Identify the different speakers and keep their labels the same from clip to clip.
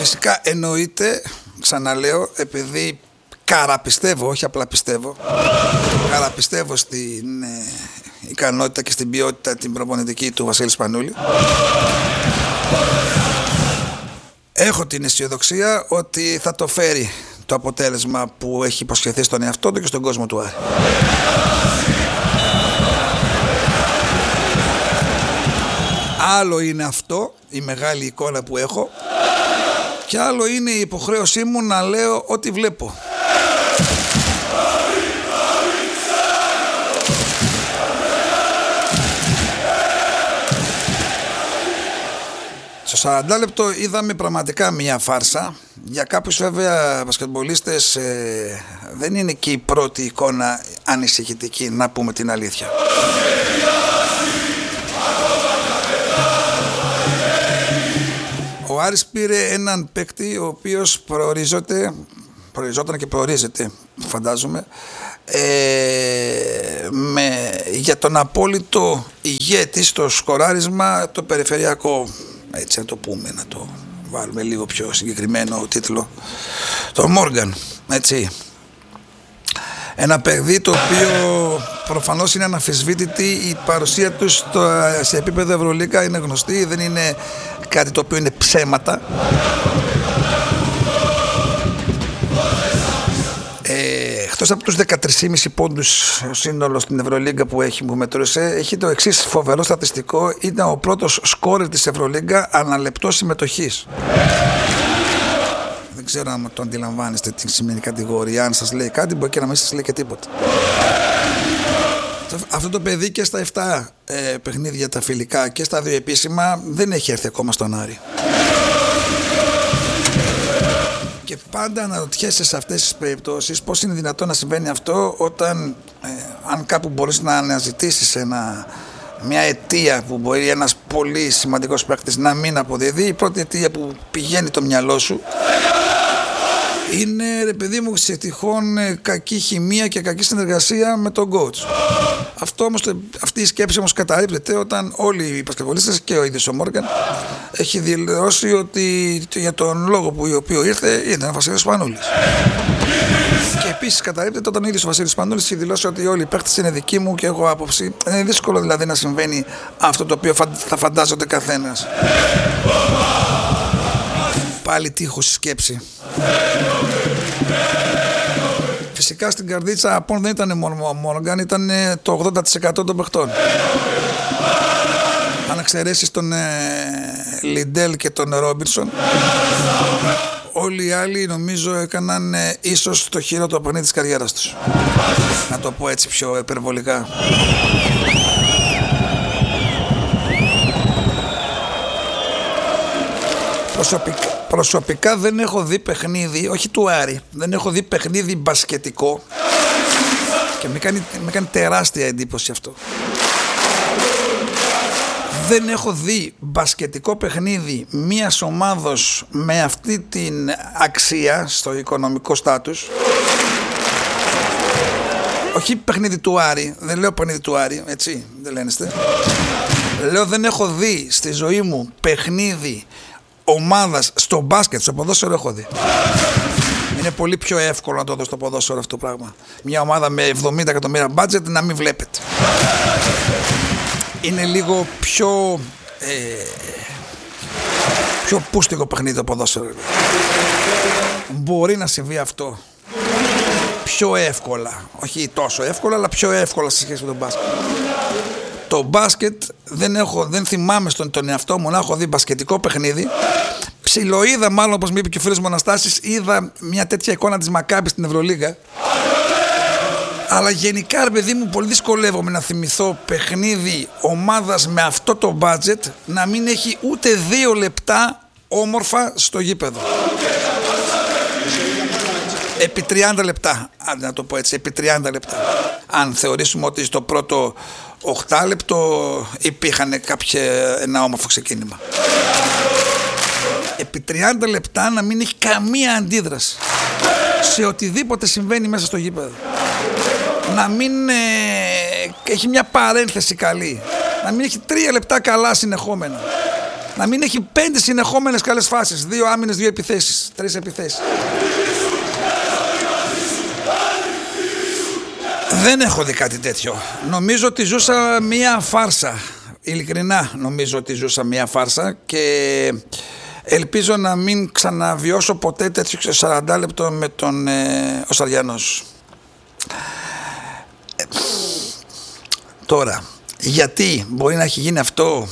Speaker 1: Φυσικά εννοείται, ξαναλέω, επειδή καραπιστεύω, όχι απλά πιστεύω, καραπιστεύω στην ικανότητα και στην ποιότητα την προπονητική του Βασίλη Σπανούλη. Έχω την αισιοδοξία ότι θα το φέρει το αποτέλεσμα που έχει υποσχεθεί στον εαυτό του και στον κόσμο του Άρη. Άλλο είναι αυτό, η μεγάλη εικόνα που έχω, και άλλο είναι η υποχρέωσή μου να λέω ό,τι βλέπω. Στο 40 λεπτό είδαμε πραγματικά μια φάρσα. Για κάποιους βέβαια μπασκετμπολίστες δεν είναι και η πρώτη εικόνα ανησυχητική, να πούμε την αλήθεια. Ο Άρης πήρε έναν παίκτη ο οποίος προοριζόταν και προορίζεται, φαντάζομαι, για τον απόλυτο ηγέτη στο σκοράρισμα το περιφερειακό, έτσι να το πούμε, να το βάλουμε λίγο πιο συγκεκριμένο τίτλο, το Μόργαν, έτσι. Ένα παιδί το οποίο προφανώς είναι αναμφισβήτητη, η παρουσία του σε επίπεδο Ευρωλίγκα είναι γνωστή, δεν είναι κάτι το οποίο είναι ψέματα. Εκτός από τους 13,5 πόντους σύνολο στην Ευρωλίγκα που μου μετρούσε, έχει το εξής φοβερό στατιστικό: ήταν ο πρώτος σκόρερ της Ευρωλίγκα αναλεπτό συμμετοχής. Δεν ξέρω αν το αντιλαμβάνεστε την σημερινή κατηγορία. Αν σας λέει κάτι, μπορεί και να μην σας λέει και τίποτα. Αυτό το παιδί και στα 7 παιχνίδια τα φιλικά και στα 2 επίσημα δεν έχει έρθει ακόμα στον Άρη. Και πάντα αναρωτιέσαι σε αυτές τις περιπτώσεις πώς είναι δυνατόν να συμβαίνει αυτό, όταν αν κάπου μπορείς να αναζητήσεις μια αιτία που μπορεί ένας πολύ σημαντικός παίκτης να μην αποδίδει, η πρώτη αιτία που πηγαίνει το μυαλό σου είναι, ρε παιδί μου, σε τυχόν κακή χημεία και κακή συνεργασία με τον coach. Αυτή η σκέψη όμως καταρρίπτεται όταν όλοι οι μπασκετμπολίστες και ο ίδιος ο Μόργαν έχει δηλώσει ότι για τον λόγο που ο οποίο ήρθε ήταν ο Βασίλης Σπανούλης. Και επίσης καταρρίπτεται όταν ο ίδιος ο Βασίλης Σπανούλης έχει δηλώσει ότι όλοι οι παίκτες είναι δικοί μου και έχω άποψη. Είναι δύσκολο δηλαδή να συμβαίνει αυτό το οποίο θα φαντάζονται καθένας. Πάλι τείχος η σκέψη. Φυσικά στην καρδίτσα από δεν ήταν μόνο ο Μόργαν, ήταν το 80% των παιχτών. Αν εξαιρέσεις τον Λιντέλ και τον Ρόμπινσον, όλοι οι άλλοι νομίζω έκαναν ίσως το χειρότερο παιχνίδι της καριέρας τους. Να το πω έτσι πιο υπερβολικά. Προσωπικά δεν έχω δει παιχνίδι, όχι του Άρη, δεν έχω δει παιχνίδι μπασκετικό και με κάνει τεράστια εντύπωση αυτό. Δεν έχω δει μπασκετικό παιχνίδι μιας ομάδος με αυτή την αξία στο οικονομικό στάτους. Όχι παιχνίδι του Άρη, δεν λέω παιχνίδι του Άρη, έτσι, δεν λένεστε. Λέω δεν έχω δει στη ζωή μου παιχνίδι ομάδας στο μπάσκετ, στο ποδόσφαιρο έχω δει. Είναι πολύ πιο εύκολο να το δω στο ποδόσφαιρο αυτό το πράγμα. Μια ομάδα με 70 εκατομμύρια μπάτζετ να μην βλέπετε. Είναι λίγο πιο πούστικο παιχνίδι το ποδόσφαιρο. Μπορεί να συμβεί αυτό πιο εύκολα, όχι τόσο εύκολα, αλλά πιο εύκολα σε σχέση με τον μπάσκετ. Το μπάσκετ δεν θυμάμαι τον εαυτό μου να έχω δει μπασκετικό παιχνίδι. Ψιλοείδα, μάλλον, όπως μου είπε και ο φίλος μου Αναστάσης, είδα μια τέτοια εικόνα της Μακάμπι στην Ευρωλίγα. Αλλά γενικά, ρε παιδί μου, πολύ δυσκολεύομαι να θυμηθώ παιχνίδι ομάδας με αυτό το μπάτζετ να μην έχει ούτε 2 λεπτά όμορφα στο γήπεδο. Επί 30 λεπτά, αν να το πω έτσι, επί 30 λεπτά. Αν θεωρήσουμε ότι στο πρώτο 8 λεπτό υπήρχαν ένα όμορφο ξεκίνημα. Επί 30 λεπτά να μην έχει καμία αντίδραση σε οτιδήποτε συμβαίνει μέσα στο γήπεδο. Να μην έχει μια παρένθεση καλή. Να μην έχει 3 λεπτά καλά συνεχόμενα. Να μην έχει 5 συνεχόμενες καλές φάσεις. 2 άμυνες, 2 επιθέσεις, 3 επιθέσεις. Δεν έχω δει κάτι τέτοιο. Νομίζω ότι ζούσα μία φάρσα. Ειλικρινά νομίζω ότι ζούσα μία φάρσα και ελπίζω να μην ξαναβιώσω ποτέ τέτοιο 40 λεπτό με τον Οσταριανός. Τώρα, γιατί μπορεί να έχει γίνει αυτό?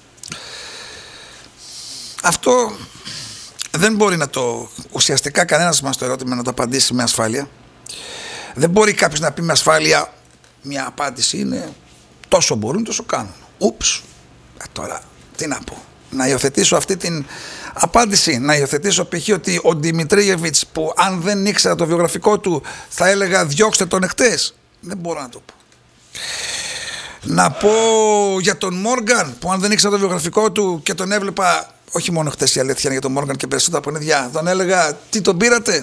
Speaker 1: Αυτό δεν μπορεί να το, ουσιαστικά κανένας μας το ερώτημα να το απαντήσει με ασφάλεια. Δεν μπορεί κάποιος να πει με ασφάλεια μια απάντηση είναι τόσο μπορούν τόσο κάνουν. Ούψ, τώρα τι να πω? Να υιοθετήσω αυτή την απάντηση, να υιοθετήσω π.χ. ότι ο Δημητρίγεβιτς, που αν δεν ήξερα το βιογραφικό του θα έλεγα διώξτε τον εχθές, δεν μπορώ να το πω. Να πω για τον Μόργαν, που αν δεν ήξερα το βιογραφικό του και τον έβλεπα, όχι μόνο χτες η αλήθεια για τον Μόργαν και περισσότερα από παιδιά, τον έλεγα τι τον πήρατε?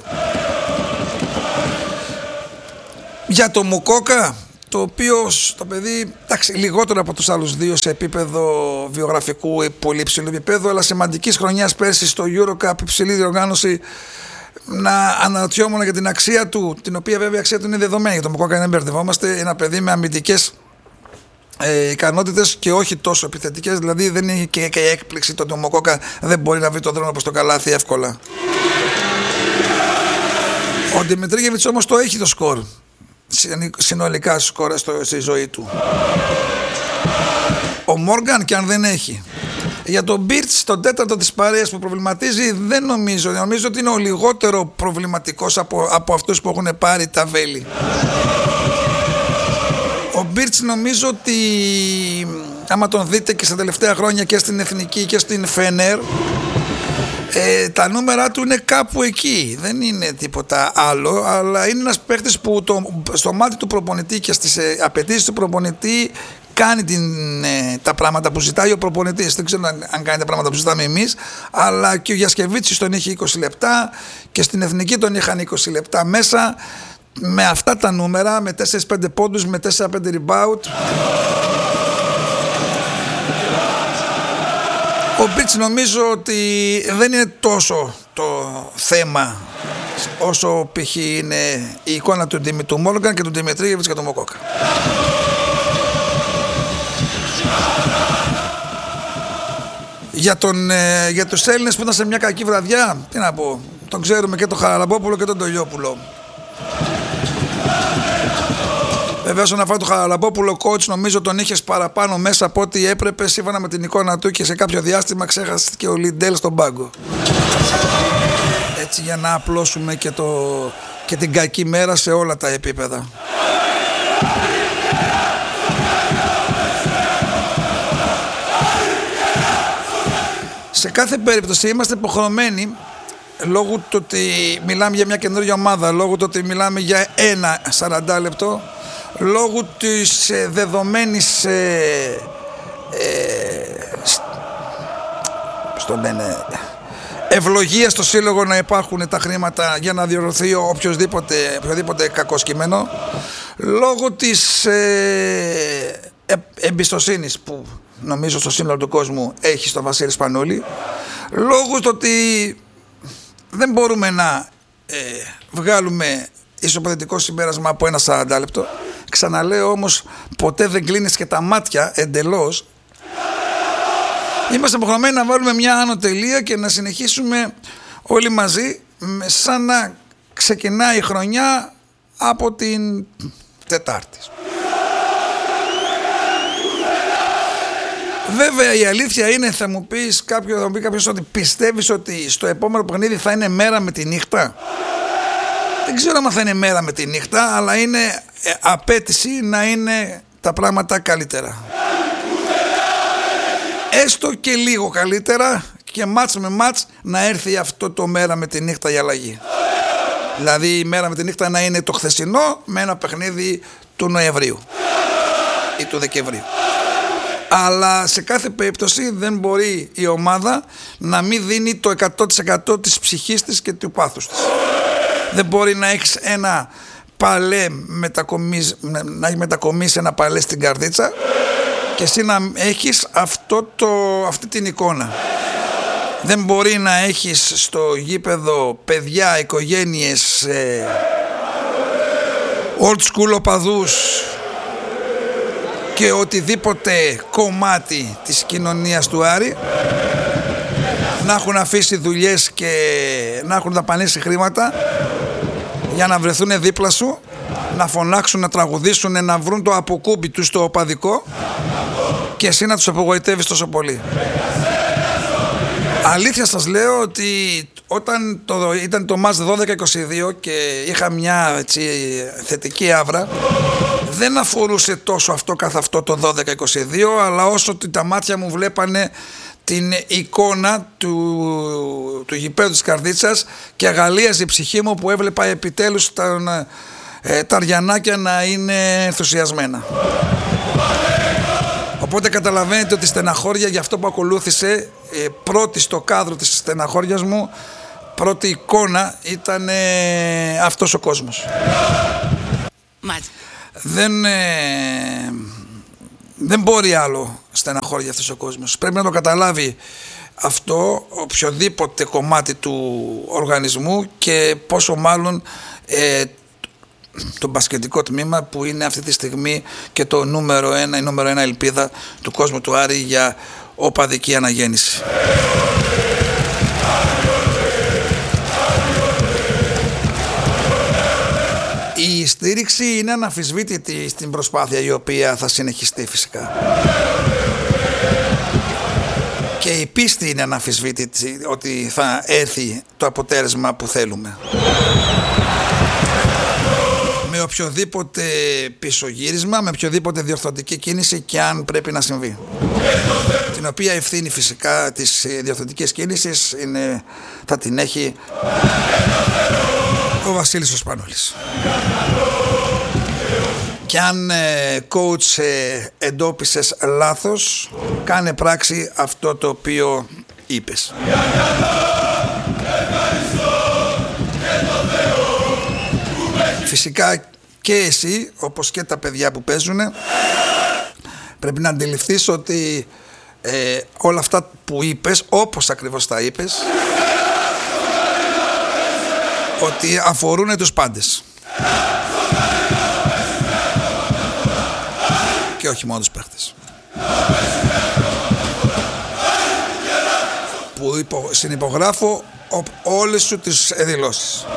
Speaker 1: Για τον Μουκόκα, το οποίο το παιδί, εντάξει, λιγότερο από τους άλλους δύο σε επίπεδο βιογραφικού πολύ υψηλού επίπεδου, αλλά σημαντικής χρονιάς πέρσι στο EuroCup, υψηλή διοργάνωση, να αναρωτιόμουν για την αξία του, την οποία βέβαια η αξία του είναι δεδομένη. Για τον Μουκόκα δεν μπερδευόμαστε, ένα παιδί με αμυντικές ικανότητες και όχι τόσο επιθετικές, δηλαδή δεν είναι και η έκπληξη το ότι ο Μουκόκα δεν μπορεί να βρει τον δρόμο προς το καλάθι εύκολα. Ο Δημητρίγεβιτς όμως το έχει το σκορ. Συνολικά σκορ στη ζωή του. Ο Μόργαν και αν δεν έχει. Για τον Μπίρτς, τον τέταρτο της παρέας που προβληματίζει, δεν νομίζω. Νομίζω ότι είναι ο λιγότερο προβληματικός από αυτούς που έχουν πάρει τα βέλη. Ο Μπίρτς νομίζω ότι άμα τον δείτε και στα τελευταία χρόνια και στην Εθνική και στην Φενέρ, τα νούμερα του είναι κάπου εκεί, δεν είναι τίποτα άλλο, αλλά είναι ένας παίκτης που στο μάτι του προπονητή και στις απαιτήσεις του προπονητή κάνει τα πράγματα που ζητάει ο προπονητής. Δεν ξέρω αν κάνει τα πράγματα που ζητάμε εμείς, αλλά και ο Γιασκεβίτσης τον είχε 20 λεπτά και στην Εθνική τον είχαν 20 λεπτά μέσα, με αυτά τα νούμερα, με 4-5 πόντους, με 4-5 rebound. Ο Μπίτς νομίζω ότι δεν είναι τόσο το θέμα όσο π.χ. είναι η εικόνα του Μόργαν και του Δημητρίγεβιτς και του Μουκόκα. Για τους Έλληνες που ήταν σε μια κακή βραδιά, τι να πω, τον ξέρουμε και τον Χαραλαμπόπουλο και τον Τολιόπουλο. Βέβαια, όσον αφορά τον Χαραλαμπόπουλο, coach νομίζω τον είχες παραπάνω μέσα από ό,τι έπρεπε, σύμφωνα με την εικόνα του, και σε κάποιο διάστημα ξέχαστηκε ο Λιντέλ στον πάγκο. Έτσι, για να απλώσουμε και την κακή μέρα σε όλα τα επίπεδα. Σε κάθε περίπτωση είμαστε υποχρεωμένοι, λόγω του ότι μιλάμε για μια καινούργια ομάδα, λόγω του ότι μιλάμε για ένα 40 λεπτό, λόγω της δεδομένης ευλογία στο σύλλογο να υπάρχουν τα χρήματα για να διορθωθεί οποιοδήποτε κακό κείμενο, λόγω της εμπιστοσύνης που νομίζω στο σύνολο του κόσμου έχει στον Βασίλη Σπανούλη, λόγω του ότι δεν μπορούμε να βγάλουμε ισοπεδωτικό συμπέρασμα από ένα 40 λεπτό. Ξαναλέω όμως, ποτέ δεν κλείνεις και τα μάτια εντελώς. Είμαστε υποχρεωμένοι να βάλουμε μια άνω τελεία και να συνεχίσουμε όλοι μαζί, σαν να ξεκινάει η χρονιά από την Τετάρτη. Βέβαια η αλήθεια είναι, θα μου πει κάποιος ότι πιστεύεις ότι στο επόμενο παιχνίδι θα είναι μέρα με τη νύχτα. Δεν ξέρω αν θα είναι μέρα με τη νύχτα, αλλά είναι απέτηση να είναι τα πράγματα καλύτερα. Έστω και λίγο καλύτερα και μάτς με μάτς να έρθει αυτό το μέρα με τη νύχτα η αλλαγή. Δηλαδή η μέρα με τη νύχτα να είναι το χθεσινό με ένα παιχνίδι του Νοεμβρίου ή του Δεκεμβρίου. Αλλά σε κάθε περίπτωση δεν μπορεί η ομάδα να μην δίνει το 100% της ψυχής της και του πάθους της. Δεν μπορεί να έχεις ένα παλέ να έχει μετακομίσει ένα παλέ στην καρδίτσα και εσύ να έχεις αυτή την εικόνα. Δεν μπορεί να έχεις στο γήπεδο παιδιά, οικογένειες, old school οπαδούς και οτιδήποτε κομμάτι της κοινωνίας του Άρη να έχουν αφήσει δουλειές και να έχουν δαπανίσει χρήματα για να βρεθούν δίπλα σου, να φωνάξουν, να τραγουδήσουν, να βρουν το αποκούμπι τους στο οπαδικό και εσύ να τους απογοητεύεις τόσο πολύ. Αλήθεια σας λέω ότι όταν ήταν το μάτς 12-22 και είχα μια θετική άβρα, δεν αφορούσε τόσο αυτό καθ' αυτό το 12-22, αλλά όσο ότι τα μάτια μου βλέπανε την εικόνα του γηπέδου της Καρδίτσας και αγαλίαζε η ψυχή μου που έβλεπα επιτέλους τα αριανάκια να είναι ενθουσιασμένα. Οπότε καταλαβαίνετε ότι η στεναχώρια για αυτό που ακολούθησε, πρώτη στο κάδρο της στεναχώριας μου, πρώτη εικόνα ήταν αυτός ο κόσμος. Δεν μπορεί άλλο στεναχώρια αυτός ο κόσμος. Πρέπει να το καταλάβει αυτό οποιοδήποτε κομμάτι του οργανισμού και πόσο μάλλον το μπασκετικό τμήμα που είναι αυτή τη στιγμή και το νούμερο ένα ελπίδα του κόσμου του Άρη για οπαδική αναγέννηση. Η στήριξη είναι αναμφισβήτητη στην προσπάθεια η οποία θα συνεχιστεί φυσικά. Και η πίστη είναι αναμφισβήτητη ότι θα έρθει το αποτέλεσμα που θέλουμε. Με οποιοδήποτε πισωγύρισμα, με οποιοδήποτε διορθωτική κίνηση και αν πρέπει να συμβεί. Την οποία ευθύνη φυσικά της διορθωτικής κίνησης θα την έχει ο Βασίλης ο Σπανούλης. Και αν coach εντόπισες λάθος, κάνε πράξη αυτό το οποίο είπες. Φυσικά και εσύ, όπως και τα παιδιά που παίζουν, πρέπει να αντιληφθείς ότι όλα αυτά που είπες, όπως ακριβώς τα είπες, ότι αφορούν τους πάντες. Και όχι μόνο τους παίχτες. Που συνυπογράφω όλες σου τις δηλώσεις.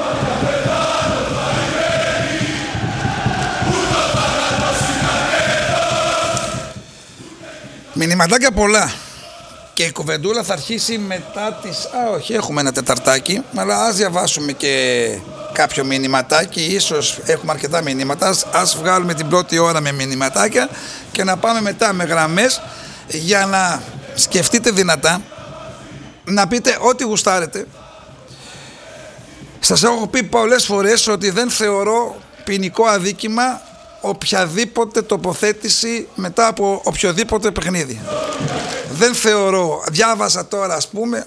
Speaker 1: Μηνυματάκια πολλά. Και η κουβεντούλα θα αρχίσει μετά τις... όχι, έχουμε ένα τεταρτάκι, αλλά ας διαβάσουμε και κάποιο μηνυματάκι. Ίσως έχουμε αρκετά μηνύματα. Ας βγάλουμε την πρώτη ώρα με μηνυματάκια και να πάμε μετά με γραμμές για να σκεφτείτε δυνατά, να πείτε ό,τι γουστάρετε. Σας έχω πει πολλές φορές ότι δεν θεωρώ ποινικό αδίκημα οποιαδήποτε τοποθέτηση μετά από οποιοδήποτε παιχνίδι. Δεν θεωρώ, διάβασα τώρα ας πούμε,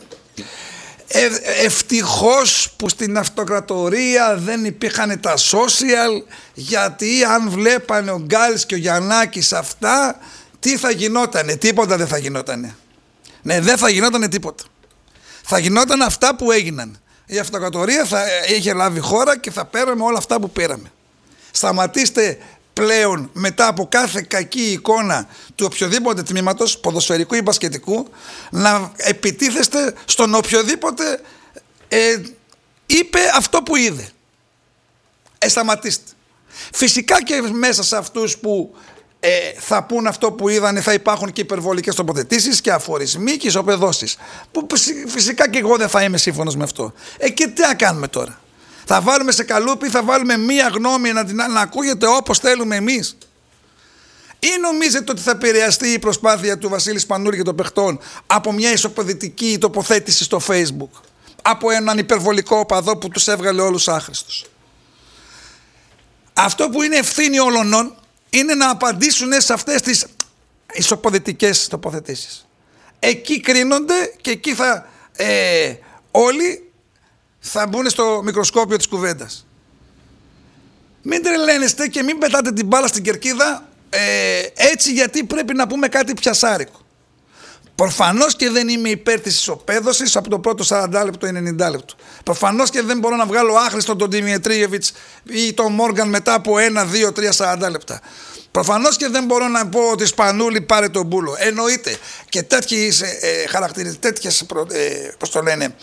Speaker 1: ευτυχώς που στην αυτοκρατορία δεν υπήρχαν τα social, γιατί αν βλέπανε ο Γκάλης και ο Γιαννάκης αυτά, τι θα γινότανε? Τίποτα δεν θα γινότανε. Ναι, δεν θα γινότανε τίποτα. Θα γινόταν αυτά που έγιναν. Η αυτοκρατορία θα είχε λάβει χώρα και θα πέραμε όλα αυτά που πήραμε. Σταματήστε πλέον μετά από κάθε κακή εικόνα του οποιοδήποτε τμήματος, ποδοσφαιρικού ή μπασκετικού, να επιτίθεστε στον οποιοδήποτε είπε αυτό που είδε. Σταματήστε. Φυσικά και μέσα σε αυτούς που θα πούν αυτό που είδανε θα υπάρχουν και υπερβολικές τοποθετήσεις και αφορισμοί και ισοπεδώσεις, που φυσικά και εγώ δεν θα είμαι σύμφωνος με αυτό. Και τι να κάνουμε τώρα? Θα βάλουμε σε καλούπι, θα βάλουμε μία γνώμη να ακούγεται όπως θέλουμε εμείς? Ή νομίζετε ότι θα επηρεαστεί η προσπάθεια του Βασίλη Σπανούλη και των παιχτών από μια ισοπεδητική τοποθέτηση στο Facebook, από έναν υπερβολικό οπαδό που τους έβγαλε όλους άχρηστους? Αυτό που είναι ευθύνη όλων είναι να απαντήσουν σε αυτές τις ισοπεδητικές τοποθετήσεις. Εκεί κρίνονται και εκεί θα όλοι θα μπουν στο μικροσκόπιο της κουβέντας. Μην τρελαίνεστε και μην πετάτε την μπάλα στην κερκίδα έτσι γιατί πρέπει να πούμε κάτι πιασάρικο. Προφανώς και δεν είμαι υπέρ της ισοπαίδωσης από το πρώτο 40 λεπτό ή 90 λεπτό. Προφανώς και δεν μπορώ να βγάλω άχρηστον τον Δημητρίεβιτς ή τον Μόργαν μετά από 1, 2, 3, 40 λεπτά. Προφανώς και δεν μπορώ να πω ότι Σπανούλη πάρε τον Μπούλο. Εννοείται. Και τέτοιες πώς το λένε,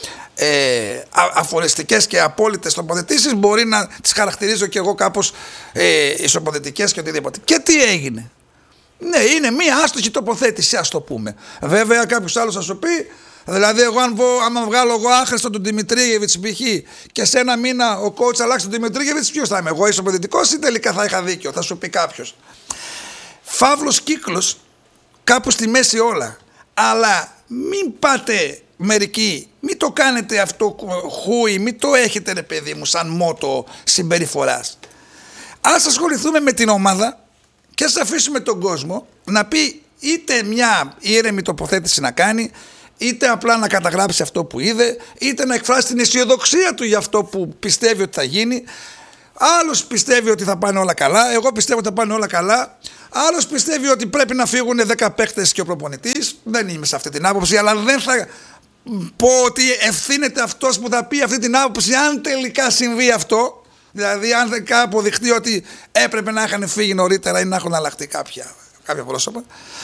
Speaker 1: αφοριστικές και απόλυτες τοποθετήσεις μπορεί να τις χαρακτηρίζω και εγώ κάπως ισοποθετικές και οτιδήποτε. Και τι έγινε? Ναι, είναι μία άστοχη τοποθέτηση, ας το πούμε. Βέβαια, κάποιος άλλος θα σου πει, δηλαδή, εγώ άμα βγάλω εγώ άχρηστο τον Δημητρίεβιτς π.χ. και σε ένα μήνα ο coach αλλάξει τον Δημητρίεβιτς, ποιος θα είμαι, εγώ ισοπαιδευτικός ή τελικά θα είχα δίκιο? Θα σου πει κάποιος. Φαύλος κύκλος, κάπου στη μέση όλα. Αλλά μην πάτε μερικοί, μην το κάνετε αυτό χούι, μην το έχετε ρε παιδί μου σαν μότο συμπεριφοράς. Ας ασχοληθούμε με την ομάδα και ας αφήσουμε τον κόσμο να πει είτε μια ήρεμη τοποθέτηση να κάνει, είτε απλά να καταγράψει αυτό που είδε, είτε να εκφράσει την αισιοδοξία του για αυτό που πιστεύει ότι θα γίνει. Άλλος πιστεύει ότι θα πάνε όλα καλά, εγώ πιστεύω ότι θα πάνε όλα καλά. Άλλος πιστεύει ότι πρέπει να φύγουν 10 παίκτες και ο προπονητής. Δεν είμαι σε αυτή την άποψη, αλλά δεν θα πω ότι ευθύνεται αυτός που θα πει αυτή την άποψη αν τελικά συμβεί αυτό. Δηλαδή, αν δεν αποδειχτεί ότι έπρεπε να είχαν φύγει νωρίτερα ή να έχουν αλλάχτεί κάποια πρόσωπα.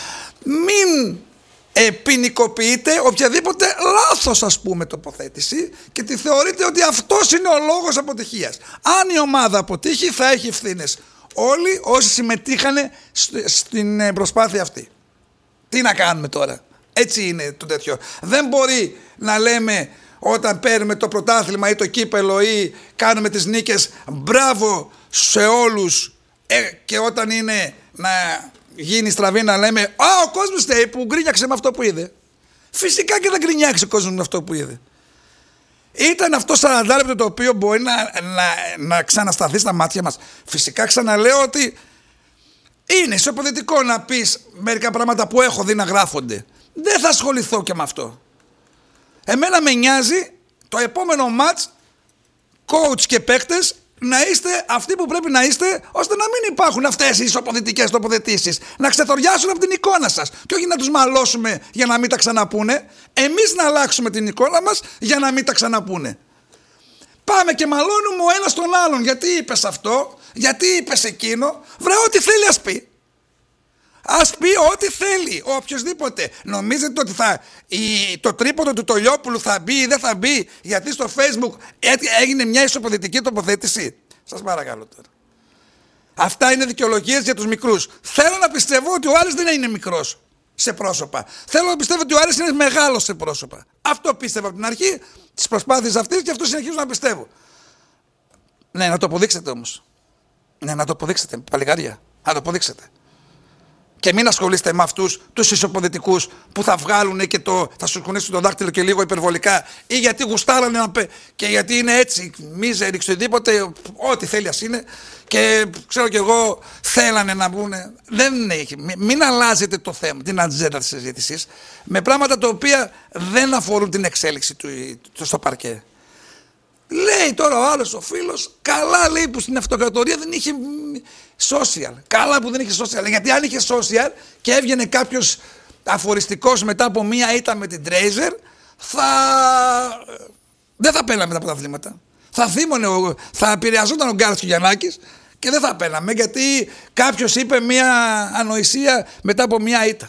Speaker 1: Μην ποινικοποιείτε οποιαδήποτε λάθος, ας πούμε, τοποθέτηση και τη θεωρείτε ότι αυτός είναι ο λόγος αποτυχίας. Αν η ομάδα αποτύχει, θα έχει ευθύνες όλοι όσοι συμμετείχαν στην προσπάθεια αυτή. Τι να κάνουμε τώρα? Έτσι είναι το τέτοιο. Δεν μπορεί να λέμε όταν παίρνουμε το πρωτάθλημα ή το κύπελο ή κάνουμε τις νίκες μπράβο σε όλους, και όταν είναι να γίνει στραβή να λέμε ο κόσμος φταίει που γκρίνιαξε με αυτό που είδε. Φυσικά και δεν γκρινιάξει ο κόσμος με αυτό που είδε. Ήταν αυτό 40 λεπτό το οποίο μπορεί να ξανασταθεί στα μάτια μας. Φυσικά ξαναλέω ότι είναι ισοποδητικό να πεις μερικά πράγματα που έχω δει να γράφονται. Δεν θα ασχοληθώ και με αυτό. Εμένα με νοιάζει το επόμενο μάτς, coach και παίκτες, να είστε αυτοί που πρέπει να είστε, ώστε να μην υπάρχουν αυτές οι ισοποδητικές τοποθετήσεις. Να ξεθοριάσουν από την εικόνα σας. Και όχι να τους μαλώσουμε για να μην τα ξαναπούνε. Εμείς να αλλάξουμε την εικόνα μας για να μην τα ξαναπούνε. Πάμε και μαλώνουμε ο ένας τον άλλον. Γιατί είπες αυτό, γιατί είπες εκείνο. Βρε, ό,τι θέλει ας πει. Ας πει ό,τι θέλει, οποιοσδήποτε. Νομίζετε ότι το τρίποντο του Τολιόπουλου θα μπει ή δεν θα μπει γιατί στο Facebook έγινε μια ισοποδητική τοποθέτηση? Σας παρακαλώ τώρα. Αυτά είναι δικαιολογίες για τους μικρούς. Θέλω να πιστεύω ότι ο Άρης δεν είναι μικρός σε πρόσωπα. Θέλω να πιστεύω ότι ο Άρης είναι μεγάλος σε πρόσωπα. Αυτό πίστευα από την αρχή της προσπάθειας αυτής και αυτό συνεχίζω να πιστεύω. Ναι, να το αποδείξετε όμως. Ναι, να το αποδείξετε, παλιγάρια. Να το αποδείξετε. Και μην ασχολείστε με αυτούς τους ισοποδητικούς που θα βγάλουν και θα σου κουνήσουν το δάχτυλο και λίγο υπερβολικά, ή γιατί γουστάρανε και γιατί είναι έτσι μίζεροι, οτιδήποτε, ό,τι θέλει ας είναι, και ξέρω κι εγώ θέλανε να μπουν. Δεν έχει. Μην αλλάζετε το θέμα, την ατζέντα της συζήτησης, με πράγματα τα οποία δεν αφορούν την εξέλιξη του στο παρκέ. Λέει τώρα ο άλλος ο φίλος, καλά λέει που στην αυτοκρατορία δεν είχε social. Καλά που δεν είχε social. Γιατί αν είχε social και έβγαινε κάποιος αφοριστικός μετά από μία ήττα με την Τρέιζερ, δεν θα παίρναμε τα πρωταθλήματα. Θα επηρεαζόταν ο Γκάρας και ο Γιαννάκης και δεν θα παίρναμε, γιατί κάποιος είπε μία ανοησία μετά από μία ήττα.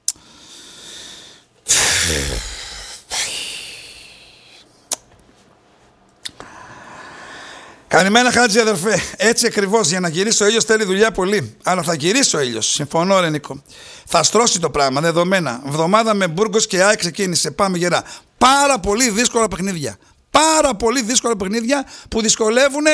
Speaker 1: Καλημέρα Χάτζη αδερφέ. Έτσι ακριβώς, για να γυρίσει ο ήλιος θέλει δουλειά πολύ. Αλλά θα γυρίσει ο ήλιος. Συμφωνώ ρε Νίκο. Θα στρώσει το πράγμα, δεδομένα. Βδομάδα με Μπουργκος και ΑΕΚ ξεκίνησε. Πάμε γερά. Πάρα πολύ δύσκολα παιχνίδια. Πάρα πολύ δύσκολα παιχνίδια που δυσκολεύουν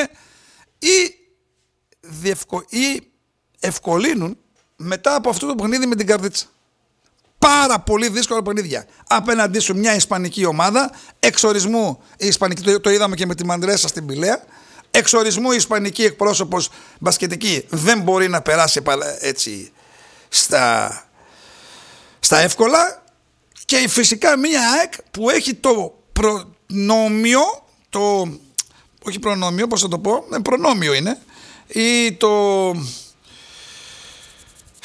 Speaker 1: ή ευκολύνουν μετά από αυτό το παιχνίδι με την Καρδίτσα. Πάρα πολύ δύσκολα παιχνίδια. Απέναντί σου μια ισπανική ομάδα. Εξορισμού η ισπανική, το είδαμε και με τη Μαντρέσα στην Πηλαία. Εξορισμού η ισπανική εκπρόσωπος μπασκετική δεν μπορεί να περάσει έτσι στα εύκολα, και φυσικά μία ΑΕΚ που έχει το προνόμιο, όχι προνόμιο, πώς θα το πω, προνόμιο είναι, ή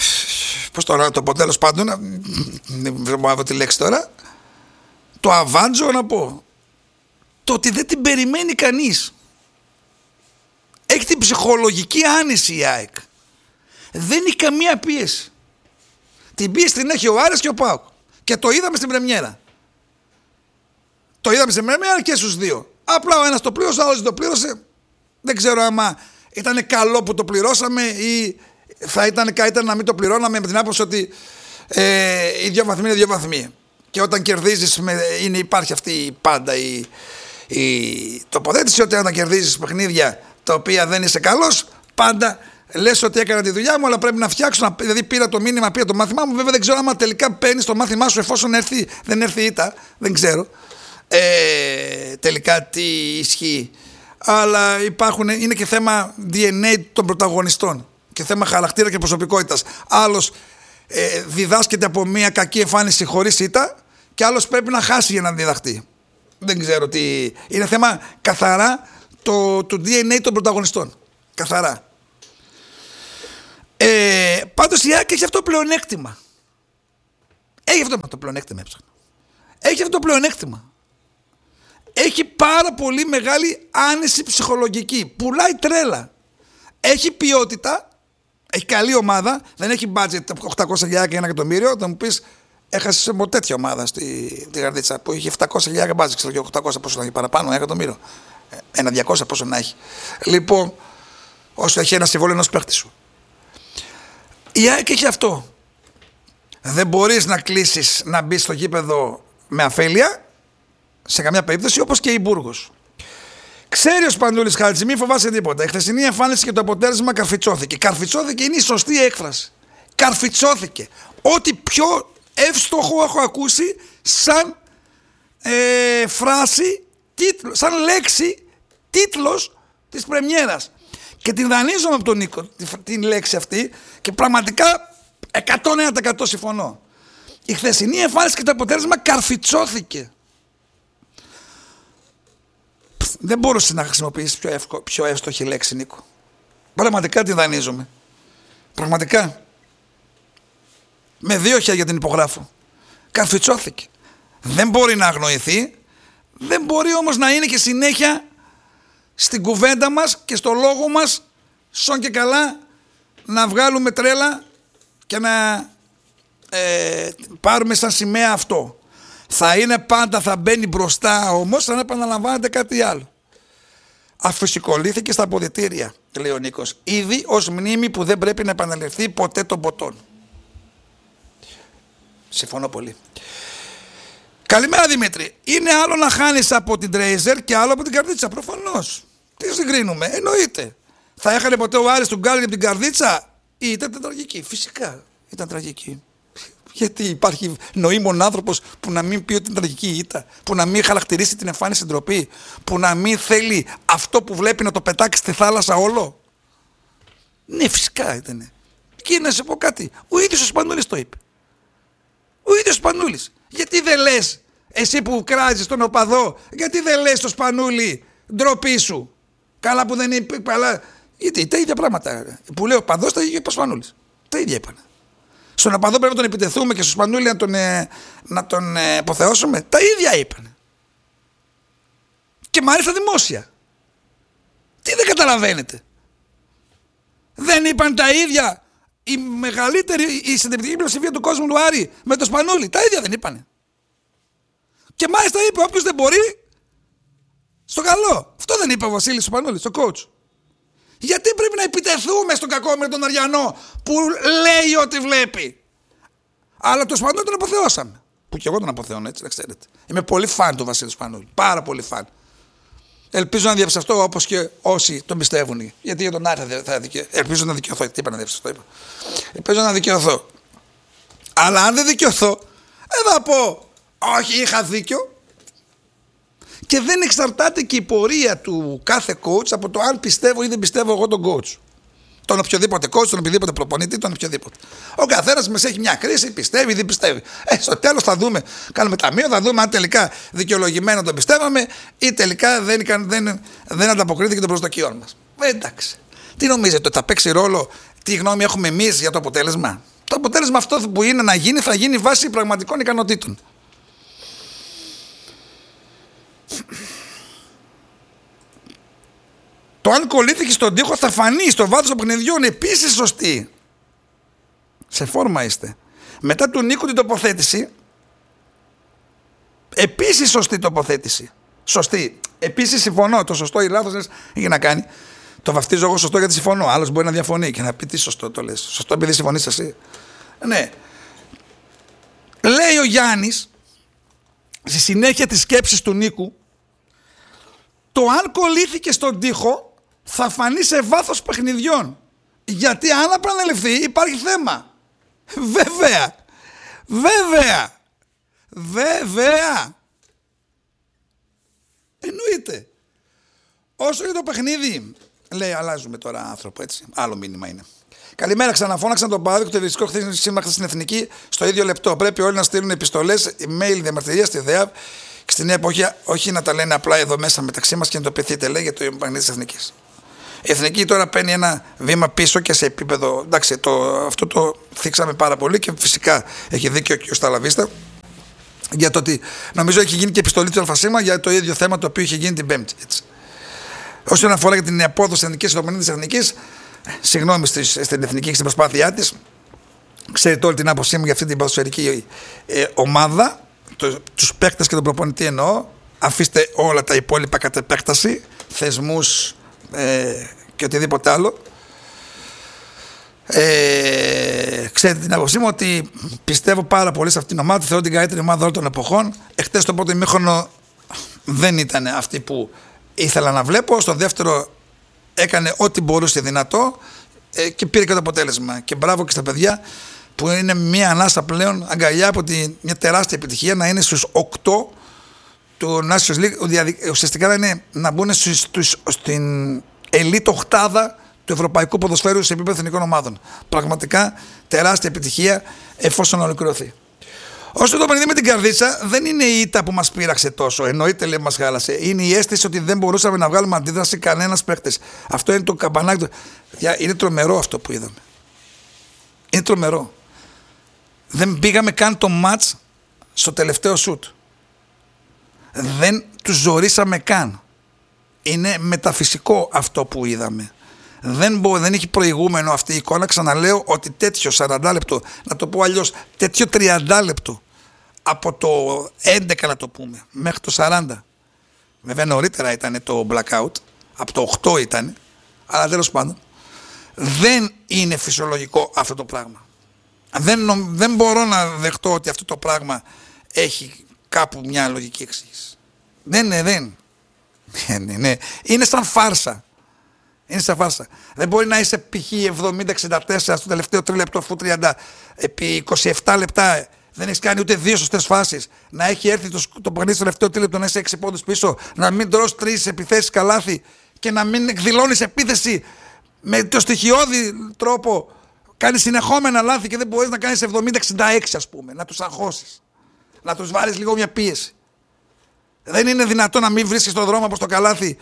Speaker 1: πώς το πω τέλος πάντων, δεν μπορώ τη λέξη τώρα, το αβάντζο να πω, το ότι δεν την περιμένει κανείς. Έχει την ψυχολογική άνεση η ΑΕΚ. Δεν έχει καμία πίεση. Την πίεση την έχει ο Άρης και ο ΠΑΟΚ. Και το είδαμε στην πρεμιέρα. Το είδαμε στην πρεμιέρα και στους δύο. Απλά ο ένας το πλήρωσε, ο άλλος δεν το πλήρωσε. Δεν ξέρω άμα ήταν καλό που το πληρώσαμε ή θα ήταν καλύτερα να μην το πληρώναμε, με την άποψη ότι οι 2 βαθμοί είναι 2 βαθμοί. Και όταν κερδίζεις, υπάρχει αυτή πάντα η τοποθέτηση ότι όταν κερδίζεις παιχνίδια τα οποία δεν είσαι καλός, πάντα λες ότι έκανα τη δουλειά μου, αλλά πρέπει να φτιάξω. Δηλαδή πήρα το μήνυμα, πήρα το μάθημά μου. Βέβαια δεν ξέρω άμα τελικά παίρνεις το μάθημά σου εφόσον δεν έρθει ήττα. Δεν ξέρω τελικά τι ισχύει. Αλλά είναι και θέμα DNA των πρωταγωνιστών και θέμα χαρακτήρα και προσωπικότητας. Άλλος διδάσκεται από μια κακή εμφάνιση χωρίς ήττα και άλλος πρέπει να χάσει για να διδαχτεί. Δεν ξέρω τι. Είναι θέμα καθαρά του DNA των πρωταγωνιστών. Καθαρά. Πάντως η ΑΕΚ έχει αυτό το πλεονέκτημα. Έχει αυτό το πλεονέκτημα. Έχει αυτό το πλεονέκτημα. Έχει πάρα πολύ μεγάλη άνεση ψυχολογική. Πουλάει τρέλα. Έχει ποιότητα. Έχει καλή ομάδα. Δεν έχει budget 800.000 και 1 εκατομμύριο. Θα μου πεις, έχασε από τέτοια ομάδα στη Καρδίτσα που είχε 700.000 budget. Ξέρω και 800 πόσο να έχει παραπάνω, 1 εκατομμύριο. 1.200 πόσο να έχει. Λοιπόν, όσο έχει ένα συμβόλαιο ενός παίχτη σου. Η ΑΕΚ έχει αυτό. Δεν μπορείς να κλείσεις να μπεις στο γήπεδο με αφέλεια σε καμιά περίπτωση, όπως και η Μπούργος. Ξέρει ο Σπανούλης Χάτζη, μην φοβάσαι τίποτα. Η χθεσινή εμφάνιση και το αποτέλεσμα καρφιτσώθηκε. Καρφιτσώθηκε είναι η σωστή έκφραση. Καρφιτσώθηκε. Ό,τι πιο εύστοχο έχω ακούσει σαν φράση, σαν λέξη, τίτλος της πρεμιέρας. Και την δανείζομαι από τον Νίκο την λέξη αυτή και πραγματικά 101% συμφωνώ. Η χθεσινή εμφάνιση και το αποτέλεσμα καρφιτσώθηκε. Δεν μπορούσε να χρησιμοποιήσεις πιο εύστοχη λέξη, Νίκο. Πραγματικά την δανείζομαι. Πραγματικά. Με 2 χέρια την υπογράφω. Καρφιτσώθηκε. Δεν μπορεί να αγνοηθεί. Δεν μπορεί όμως να είναι και συνέχεια στην κουβέντα μας και στο λόγο μας σον και καλά να βγάλουμε τρέλα και να πάρουμε σαν σημαία αυτό. Θα είναι πάντα, θα μπαίνει μπροστά όμως αν επαναλαμβάνεται κάτι άλλο. Αφυσικολήθηκε στα αποδυτήρια, λέει ο Νίκος, ήδη ως μνήμη που δεν πρέπει να επαναληφθεί ποτέ των ποτών. Συμφωνώ πολύ. Καλημέρα Δημήτρη. Είναι άλλο να χάνεις από την Τρέιζερ και άλλο από την Καρδίτσα. Προφανώς. Τι συγκρίνουμε, εννοείται. Θα έχανε ποτέ ο Άρης του Γκάλιν από την Καρδίτσα ή ήταν τραγική? Φυσικά ήταν τραγική. Γιατί υπάρχει νοήμων άνθρωπος που να μην πει ότι είναι τραγική η ήττα, που να μην χαρακτηρίσει την εμφάνιση ντροπή, που να μην θέλει αυτό που βλέπει να το πετάξει στη θάλασσα όλο? Ναι, φυσικά ήταν. Και να σε πω κάτι, ο ίδιος ο Σπανούλης το είπε. Ο ίδιος ο Σπανούλης. Γιατί δεν λες, εσύ που κράζεις τον οπαδό, γιατί δεν λες στο Σπανούλη ντροπή σου? Καλά που δεν είπε, καλά. Γιατί τα ίδια πράγματα. Που λέει ο οπαδός, τα ίδια είπε ο Σπανούλης. Τα ίδια είπανε. Στον οπαδό πρέπει να τον επιτεθούμε και στο Σπανούλη να τον αποθεώσουμε. Τα ίδια είπανε. Και μάλιστα δημόσια. Τι δεν καταλαβαίνετε? Δεν είπαν τα ίδια η μεγαλύτερη, η συντριπτική πλειοψηφία του κόσμου του Άρη με το Σπανούλη? Τα ίδια δεν είπανε? Και μάλιστα είπε όποιος δεν μπορεί, στο καλό. Αυτό δεν είπε ο Βασίλης Σπανούλης, ο coach. Γιατί πρέπει να επιτεθούμε στον κακόμοιρο τον Αριανό που λέει ό,τι βλέπει? Αλλά το Σπανούλη τον αποθεώσαμε. Που και εγώ τον αποθεώνω, έτσι να ξέρετε. Είμαι πολύ φαν του Βασίλη Σπανούλη. Πάρα πολύ φαν. Ελπίζω να διαψευτώ όπως και όσοι τον πιστεύουν. Γιατί για τον Άρη θα ελπίζω να δικαιωθώ. Τι είπα να διαψευτώ, είπα. Ελπίζω να δικαιωθώ. Αλλά αν δεν δικαιωθώ, θα πω όχι, είχα δίκιο. Και δεν εξαρτάται και η πορεία του κάθε coach από το αν πιστεύω ή δεν πιστεύω εγώ τον coach. Τον οποιοδήποτε coach, τον οποιοδήποτε προπονητή, τον οποιοδήποτε. Ο καθένας μας έχει μια κρίση, πιστεύει ή δεν πιστεύει. Στο τέλος θα δούμε, κάνουμε ταμείο, θα δούμε αν τελικά δικαιολογημένα τον πιστεύαμε ή τελικά δεν ανταποκρίθηκε των προσδοκιών μας. Εντάξει. Τι νομίζετε, ότι θα παίξει ρόλο τι γνώμη έχουμε εμείς για το αποτέλεσμα? Το αποτέλεσμα αυτό που είναι να γίνει θα γίνει βάσει πραγματικών ικανοτήτων. Το αν κολλήθηκε στον τοίχο θα φανεί στο βάθος των παιχνιδιών. Επίσης σωστή. Σε φόρμα είστε. Μετά του Νίκου την τοποθέτηση. Επίσης σωστή τοποθέτηση. Σωστή. Επίσης συμφωνώ. Το σωστό ή λάθος έχει να κάνει. Το βαφτίζω εγώ σωστό γιατί συμφωνώ. Άλλος μπορεί να διαφωνεί και να πει τι σωστό το λες. Σωστό επειδή συμφωνείς εσύ. Ναι. Λέει ο Γιάννης στη συνέχεια της σκέψης του Νίκου, το αν κολλήθηκε στον τοίχο θα φανεί σε βάθος παιχνιδιών. Γιατί αν επανελευθεί υπάρχει θέμα. Βέβαια. Βέβαια. Βέβαια. Εννοείται. Όσο για το παιχνίδι, λέει, αλλάζουμε τώρα άνθρωπο, έτσι. Άλλο μήνυμα είναι. Καλημέρα, ξαναφώναξαν τον Παδάδη το ειδικό χθες σύμμαχα στην Εθνική στο ίδιο λεπτό. Πρέπει όλοι να στείλουν επιστολές, email, διαμαρτυρία στη ΔΕΑΒ και στη νέα εποχή, όχι να τα λένε απλά εδώ μέσα μεταξύ μας και να το πεθείτε, λέει, για το παιχνίδι της Εθνικής. Η Εθνική τώρα παίρνει ένα βήμα πίσω και σε επίπεδο. Εντάξει, αυτό το θίξαμε πάρα πολύ και φυσικά έχει δίκιο και ο Σταλαβίστα για το ότι νομίζω έχει γίνει και επιστολή του ΑΣ για το ίδιο θέμα το οποίο είχε γίνει την Πέμπτη. Έτσι. Όσον αφορά για την απόδοση Εθνικής στο παιχνίδι της Εθνικής, συγγνώμη στην Εθνική και στην προσπάθειά της. Ξέρετε όλη την άποψή μου για αυτή την ποδοσφαιρική ομάδα, τους παίκτες και τον προπονητή εννοώ. Αφήστε όλα τα υπόλοιπα κατ' επέκταση, θεσμούς και οτιδήποτε άλλο. Ξέρετε την άποψή μου ότι πιστεύω πάρα πολύ σε αυτήν την ομάδα. Θεωρώ την καλύτερη ομάδα όλων των εποχών. Εχθές το πρώτο ημίχρονο δεν ήταν αυτή που ήθελα να βλέπω. Στο δεύτερο έκανε ό,τι μπορούσε δυνατό και πήρε και το αποτέλεσμα. Και μπράβο και στα παιδιά που είναι μια ανάσα πλέον αγκαλιά από μια τεράστια επιτυχία να είναι στους 8 του Nations League. Ουσιαστικά να μπουν στην elite οχτάδα του ευρωπαϊκού ποδοσφαίρου σε επίπεδο εθνικών ομάδων. Πραγματικά τεράστια επιτυχία εφόσον ολοκληρωθεί. Όσο το παιχνίδι με την Καρδίτσα δεν είναι η ήττα που μας πείραξε τόσο. Εννοείται, λέει, μας χάλασε. Είναι η αίσθηση ότι δεν μπορούσαμε να βγάλουμε αντίδραση κανένας παίκτης. Αυτό είναι το καμπανάκι. Είναι τρομερό αυτό που είδαμε. Είναι τρομερό. Δεν πήγαμε καν το μάτς στο τελευταίο σουτ. Δεν τους ζορίσαμε καν. Είναι μεταφυσικό αυτό που είδαμε. Δεν έχει προηγούμενο αυτή η εικόνα. Ξαναλέω ότι τέτοιο 40 λεπτό, να το πω αλλιώς, τέτοιο 30 λεπτό από το 11 να το πούμε μέχρι το 40. Βέβαια νωρίτερα ήταν το blackout, από το 8 ήταν, αλλά τέλος πάντων δεν είναι φυσιολογικό αυτό το πράγμα. Δεν μπορώ να δεχτώ ότι αυτό το πράγμα έχει κάπου μια λογική εξήγηση. Δεν. Είναι σαν φάρσα. Είναι σαν φάρσα. Δεν μπορεί να είσαι π.χ. 70-64 στο τελευταίο τρίλεπτο, αφού 30 επί 27 λεπτά δεν έχει κάνει ούτε δύο σωστές φάσεις. Να έχει έρθει το παιχνίδι στο τελευταίο τρίλεπτο, να είσαι 6 πόντους πίσω, να μην τρως 3 επιθέσεις καλάθι και να μην εκδηλώνεις επίθεση με το στοιχειώδη τρόπο. Κάνεις συνεχόμενα λάθη και δεν μπορείς να κάνεις 70-66, ας πούμε. Να τους αγχώσεις. Να τους βάλεις λίγο μια πίεση. Δεν είναι δυνατό να μην βρίσκεις τον δρόμο από το καλάθι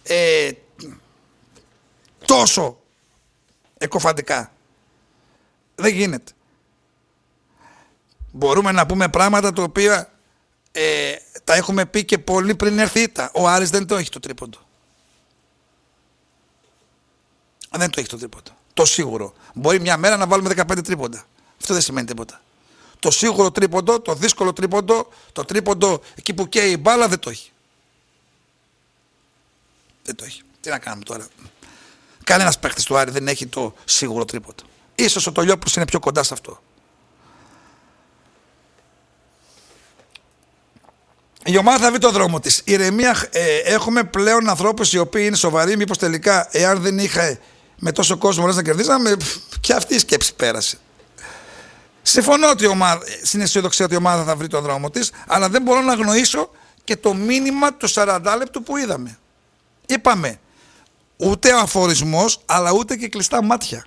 Speaker 1: τόσο εκοφαντικά. Δεν γίνεται. Μπορούμε να πούμε πράγματα τα οποία τα έχουμε πει και πολύ πριν έρθει η ήττα. Ο Άρης δεν το έχει το τρίποντο. Δεν το έχει το τρίποντο. Το σίγουρο. Μπορεί μια μέρα να βάλουμε 15 τρίποντα. Αυτό δεν σημαίνει τίποτα. Το σίγουρο τρίποντο, το δύσκολο τρίποντο, το τρίποντο εκεί που καίει η μπάλα δεν το έχει. Δεν το έχει. Τι να κάνουμε τώρα. Κανένας παίκτης του Άρη δεν έχει το σίγουρο τρίποντο. Ίσως ο Τολιόπουλος είναι πιο κοντά σε αυτό. Η ομάδα θα βρει το δρόμο της. Ηρεμία, έχουμε πλέον ανθρώπους οι οποίοι είναι σοβαροί. Μήπως τελικά, εάν δεν είχα με τόσο κόσμο να κερδίσαμε, και αυτή η σκέψη πέρασε. Συμφωνώ ότι στην αισιοδοξία ότι η ομάδα θα βρει το δρόμο της, αλλά δεν μπορώ να αγνοήσω και το μήνυμα του 40 λεπτού που είδαμε. Είπαμε, ούτε ο αφορισμός, αλλά ούτε και κλειστά μάτια.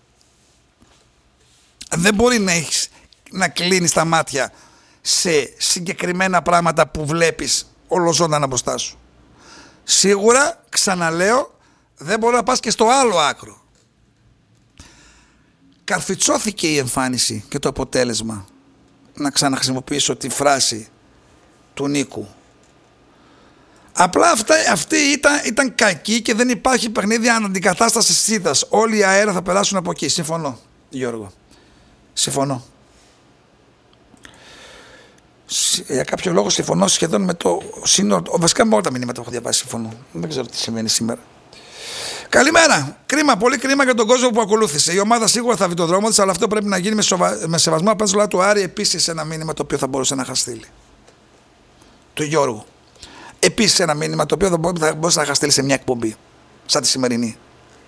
Speaker 1: Δεν μπορεί να κλείνεις τα μάτια σε συγκεκριμένα πράγματα που βλέπεις ολοζώντανα μπροστά σου. Σίγουρα, ξαναλέω, δεν μπορεί να πας και στο άλλο άκρο. καρφιτσώθηκε η εμφάνιση και το αποτέλεσμα. Να ξαναχρησιμοποιήσω τη φράση του Νίκου. Απλά αυτή ήταν κακή και δεν υπάρχει παιχνίδι αναντικατάστασης σίδας. Όλοι οι αέρα θα περάσουν από εκεί. Συμφωνώ, Γιώργο. Συμφωνώ. Για κάποιο λόγο συμφωνώ σχεδόν με το σύνολο. Βασικά με όλα τα μηνύματα που έχω διαβάσει συμφωνώ. Δεν ξέρω τι σημαίνει σήμερα. Καλημέρα. Κρίμα, πολύ κρίμα για τον κόσμο που ακολούθησε. Η ομάδα σίγουρα θα βρει τον δρόμο της, αλλά αυτό πρέπει να γίνει με σεβασμό απέναντι στο λαό του Άρη. Επίσης, ένα μήνυμα το οποίο θα μπορούσε να χαστείλει. Του Γιώργου. Επίσης, ένα μήνυμα το οποίο θα μπορούσε να χαστείλει σε μια εκπομπή, σαν τη σημερινή.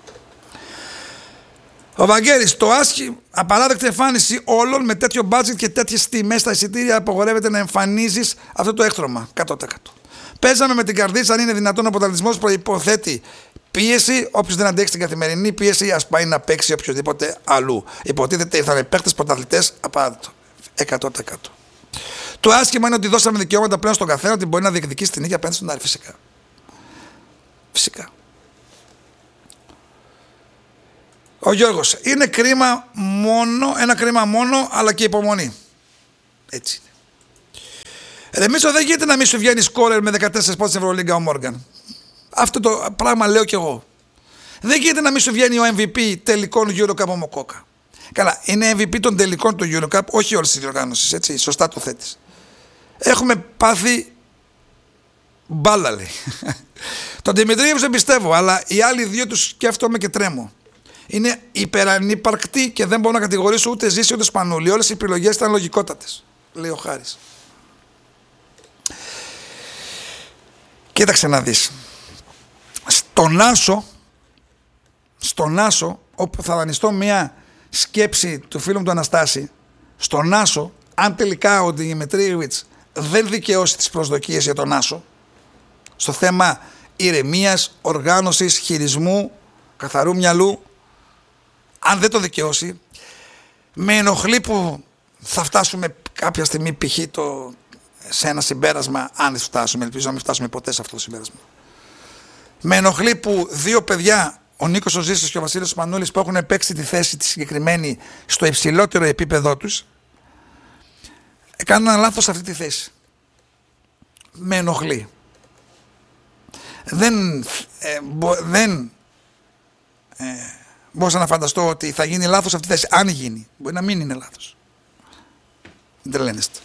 Speaker 1: Ο Βαγγέλης, το απαράδεκτη εμφάνιση όλων με τέτοιο budget και τέτοιες τιμές στα εισιτήρια απαγορεύεται να εμφανίζεις αυτό το έκτρωμα 100%. Παίζαμε με την καρδίτσα, αν είναι δυνατόν ο αποτελεσμός προϋποθέτει πίεση. Όποιος δεν αντέξει την καθημερινή πίεση, ας πάει να παίξει οποιοδήποτε αλλού. Υποτίθεται ήρθαν παίκτες πρωταθλητές, απαράδεκτο. 100%. Το άσχημα είναι ότι δώσαμε δικαιώματα πλέον στον καθένα ότι μπορεί να διεκδικήσει την ίδια απέναντι στον Άρη. Φυσικά. Φυσικά. Ο Γιώργος, είναι κρίμα μόνο, ένα κρίμα μόνο, αλλά και υπομονή. Έτσι είναι. Ρεμίσο, δεν γίνεται να μην σου βγαίνει σκόρερ με 14 πόντους στην Ευρωλίγκα ο Μόργαν. Αυτό το πράγμα λέω κι εγώ. Δεν γίνεται να μην σου βγαίνει ο MVP τελικών EuroCup ο Μοκόκα. Καλά, είναι MVP των τελικών του EuroCup, όχι όλες τις διοργάνωσεις, έτσι, σωστά το θέτεις. Έχουμε πάθει μπάλα, λέει. Τον Δημητρίου δεν πιστεύω, αλλά οι άλλοι δύο τους σκέφτομαι και τρέμω. Είναι υπερανύπαρκτοι και δεν μπορώ να κατηγορήσω ούτε Ζήση ούτε Σπανούλη. Όλες οι επιλογές ήταν λογικότατες, λέει ο Χάρης. Κοίταξε να δεις. Στον Άσο, όπου θα δανειστώ μια σκέψη του φίλου μου του Αναστάση, στον Άσο, αν τελικά ο Δημητρίεβιτς δεν δικαιώσει τις προσδοκίες για τον Άσο, στο θέμα ηρεμίας, οργάνωσης, χειρισμού, καθαρού μυαλού, αν δεν το δικαιώσει, με ενοχλεί που θα φτάσουμε κάποια στιγμή π.χ. σε ένα συμπέρασμα, αν δεν φτάσουμε, ελπίζω να μην φτάσουμε ποτέ σε αυτό το συμπέρασμα. Με ενοχλεί που δύο παιδιά, ο Νίκος ο Ζήσης και ο Βασίλης Σπανούλης, που έχουν παίξει τη θέση τη συγκεκριμένη στο υψηλότερο επίπεδό τους, έκαναν λάθος σε αυτή τη θέση. Με ενοχλεί. Δεν μπορούσα να φανταστώ ότι θα γίνει λάθος σε αυτή τη θέση. Αν γίνει, μπορεί να μην είναι λάθος. Δεν τρελαίνεστε.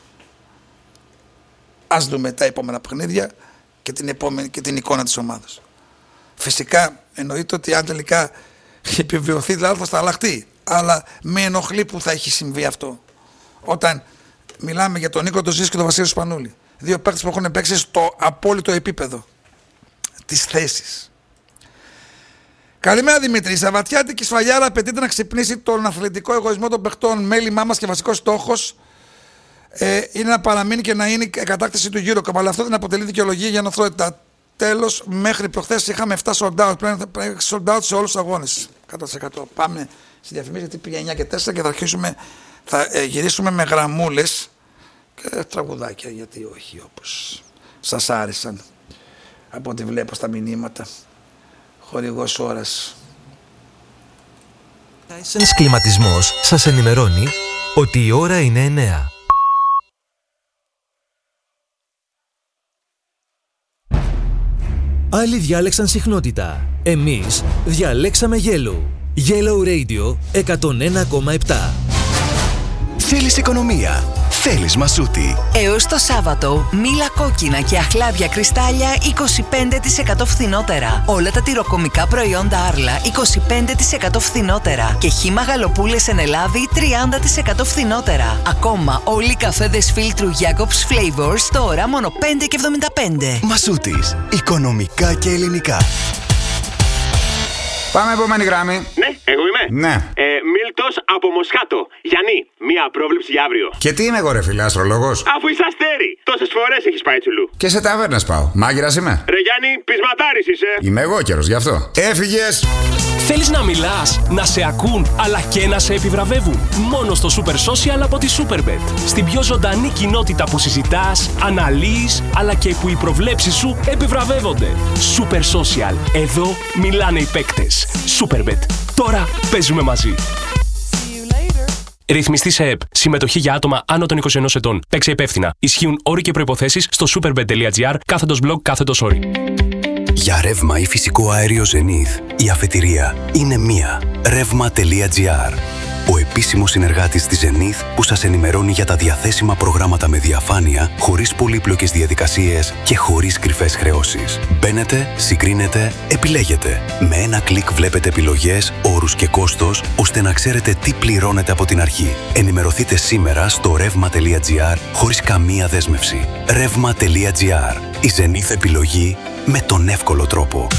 Speaker 1: Ας δούμε τα επόμενα παιχνίδια και την εικόνα της ομάδας. Φυσικά εννοείται ότι αν τελικά επιβεβαιωθεί λάθος θα αλλάχτεί. Αλλά με ενοχλεί που θα έχει συμβεί αυτό. Όταν μιλάμε για τον Νίκο τον Ζήση και τον Βασίλη Σπανούλη. Δύο παίκτες που έχουν παίξει στο απόλυτο επίπεδο της θέσης. Καλημέρα Δημήτρη. Η Σαββατιάτικη σφαλιάρα απαιτείται να ξυπνήσει τον αθλητικό εγωισμό των παιχτών. Μέλημά μας και βασικός στόχος είναι να παραμείνει και να είναι η κατάκτηση του EuroCup. Αλλά αυτό δεν αποτελεί δικαιολογία για νοθρότητα. Τέλος, μέχρι προχθές είχαμε 7 sold out. Πρέπει sold out σε όλους τους αγώνες. 100%. Πάμε στη διαφημίση γιατί πήγε 9 και 4 και θα γυρίσουμε με γραμμούλες και τραγουδάκια. Γιατί όχι, όπως σας άρεσαν από ό,τι βλέπω στα μηνύματα. Χορηγός ώρας.
Speaker 2: Tyson's Κλιματισμός σας ενημερώνει ότι η ώρα είναι 9. Άλλοι διάλεξαν συχνότητα. Εμείς διαλέξαμε Yellow. Yellow Radio 101,7.
Speaker 3: Θέλεις οικονομία. Θέλεις Μασούτη.
Speaker 4: Έως το Σάββατο, μήλα κόκκινα και αχλάδια κρυστάλλια 25% φθηνότερα. Όλα τα τυροκομικά προϊόντα Άρλα 25% φθηνότερα. Και χύμα γαλοπούλες εν Ελλάδη 30% φθηνότερα. Ακόμα όλοι οι καφέδες φίλτρου Jacobs Flavors τώρα μόνο 5,75.
Speaker 3: Μασούτης. Οικονομικά και ελληνικά.
Speaker 5: Πάμε επόμενη γράμμη.
Speaker 6: Ναι, εγώ είμαι.
Speaker 5: Ναι.
Speaker 6: Μίλτος από Μοσχάτο. Γιάννη, μία πρόβλεψη για αύριο.
Speaker 5: Και τι είμαι εγώ, ρε φίλε, αστρολόγος.
Speaker 6: Αφού είσαι αστέρι, τόσες φορές έχεις πάει τσουλού.
Speaker 5: Και σε ταβέρνες πάω. Μάγειρας είμαι.
Speaker 6: Ρε Γιάννη, πεισματάρης είσαι.
Speaker 5: Είμαι εγώ καιρός, γι' αυτό. Έφυγες.
Speaker 7: Θέλεις να μιλάς, να σε ακούν, αλλά και να σε επιβραβεύουν. Μόνο στο Super Social από τη Superbet. Στην πιο ζωντανή κοινότητα που συζητάς, αναλύεις, αλλά και που οι προβλέψεις σου επιβραβεύονται. Super Social. Εδώ μιλάνε οι παίκτες. Superbet. Τώρα παίζουμε μαζί. Ρυθμιστή σε ΕΠ. Συμμετοχή για άτομα άνω των 21 ετών. Παίξε υπεύθυνα. Ισχύουν όροι και προϋποθέσεις στο superbet.gr/blog/όροι.
Speaker 3: Για ρεύμα ή φυσικό αέριο Zenith, η αφετηρία είναι μία. Ρεύμα.gr. Ο επίσημος συνεργάτης της Zenith που σας ενημερώνει για τα διαθέσιμα προγράμματα με διαφάνεια, χωρίς πολύπλοκες διαδικασίες και χωρίς κρυφές χρεώσεις. Μπαίνετε, συγκρίνετε, επιλέγετε. Με ένα κλικ βλέπετε επιλογές, όρους και κόστος, ώστε να ξέρετε τι πληρώνετε από την αρχή. Ενημερωθείτε σήμερα στο ρεύμα.gr χωρίς καμία δέσμευση. Ρεύμα.gr. Η Zenith επιλογή με τον εύκολο τρόπο.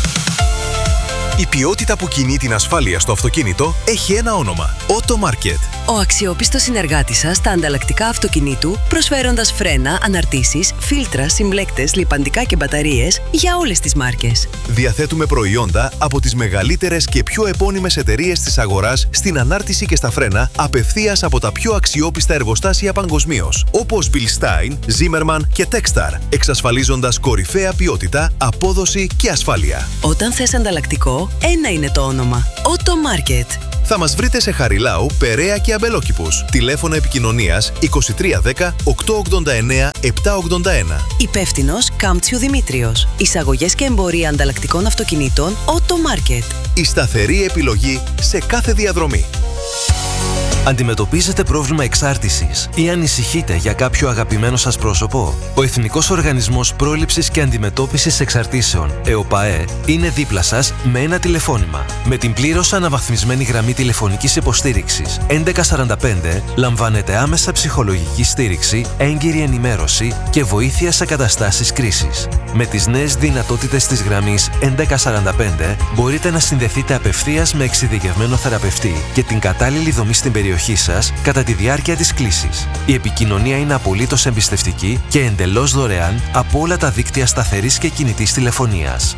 Speaker 8: Η ποιότητα που κινεί την ασφάλεια στο αυτοκίνητο έχει ένα όνομα. Automarket.
Speaker 9: Ο αξιόπιστος συνεργάτης σας στα ανταλλακτικά αυτοκινήτου, προσφέροντας φρένα, αναρτήσεις, φίλτρα, συμπλέκτες, λιπαντικά και μπαταρίες για όλες τις μάρκες.
Speaker 8: Διαθέτουμε προϊόντα από τις μεγαλύτερες και πιο επώνυμες εταιρείες της αγοράς στην ανάρτηση και στα φρένα, απευθείας από τα πιο αξιόπιστα εργοστάσια παγκοσμίως, όπως Bill Stein, Zimmerman και Techstar, εξασφαλίζοντας κορυφαία ποιότητα, απόδοση και ασφάλεια.
Speaker 9: Όταν θες ανταλλακτικό, ένα είναι το όνομα. Automarket.
Speaker 8: Θα μας βρείτε σε Χαριλάου, Περαία και Αμπελόκηπους. Τηλέφωνο επικοινωνίας 2310 889 781.
Speaker 9: Υπεύθυνος Κάμπτσιου Δημήτριος. Εισαγωγές και εμπορία ανταλλακτικών αυτοκινήτων Automarket.
Speaker 8: Η σταθερή επιλογή σε κάθε διαδρομή.
Speaker 2: Αντιμετωπίζετε πρόβλημα εξάρτησης ή ανησυχείτε για κάποιο αγαπημένο σας πρόσωπο? Ο Εθνικός Οργανισμός Πρόληψης και Αντιμετώπισης Εξαρτήσεων, ΕΟΠΑΕ, είναι δίπλα σας με ένα τηλεφώνημα. Με την πλήρως αναβαθμισμένη γραμμή τηλεφωνικής υποστήριξης 1145 λαμβάνετε άμεσα ψυχολογική στήριξη, έγκυρη ενημέρωση και βοήθεια σε καταστάσεις κρίσης. Με τις νέες δυνατότητες της γραμμής 1145 μπορείτε να συνδεθείτε απευθείας με εξειδικευμένο θεραπευτή και την κατάλληλη δομή στην περιοχή σας κατά τη διάρκεια της κλήσης. Η επικοινωνία είναι απολύτως εμπιστευτική και εντελώς δωρεάν από όλα τα δίκτυα σταθερής και κινητής τηλεφωνίας.